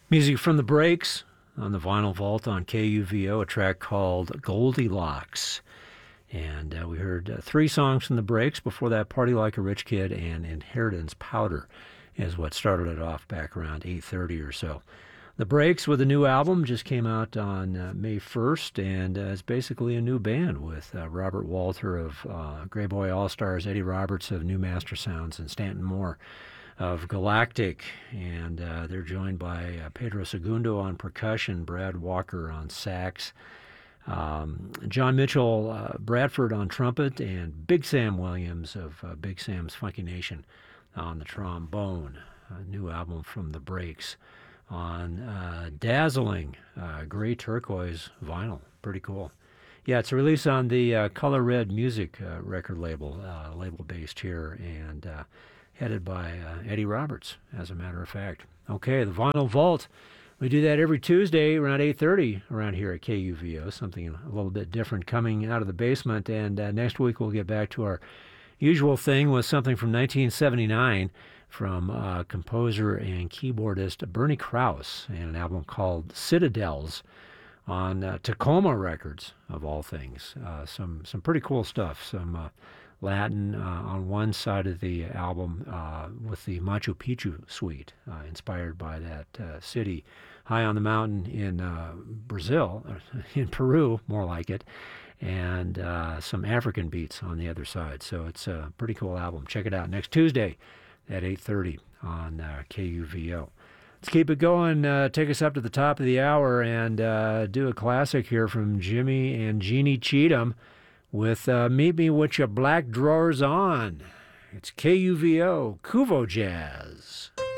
Music from the Breaks on the Vinyl Vault on KUVO, a track called Goldilocks. And we heard three songs from the Breaks. Before that, Party Like a Rich Kid and Inheritance Powder is what started it off back around 8:30 or so. The Breaks with a new album just came out on May 1st, and it's basically a new band with Robert Walter of Grey Boy All-Stars, Eddie Roberts of New Master Sounds, and Stanton Moore of Galactic, and they're joined by Pedro Segundo on percussion, Brad Walker on sax, John Mitchell Bradford on trumpet, and Big Sam Williams of Big Sam's Funky Nation on the trombone. A new album from the Breaks on dazzling gray turquoise vinyl. Pretty cool. Yeah, it's a release on the Color Red Music record label, label based here, and headed by Eddie Roberts, as a matter of fact. Okay, the Vinyl Vault. We do that every Tuesday around 8:30 around here at KUVO, something a little bit different coming out of the basement. And next week we'll get back to our usual thing with something from 1979 from composer and keyboardist Bernie Krause, and an album called Citadels on Tacoma Records, of all things. Some pretty cool stuff. Some Latin on one side of the album with the Machu Picchu suite, inspired by that city high on the mountain in Brazil, in Peru, more like it, and some African beats on the other side. So it's a pretty cool album. Check it out next Tuesday at 8:30 on KUVO. Let's keep it going. Take us up to the top of the hour and do a classic here from Jimmy and Jeannie Cheatham with Meet Me With Your Black Drawers On. It's KUVO, Kuvo Jazz.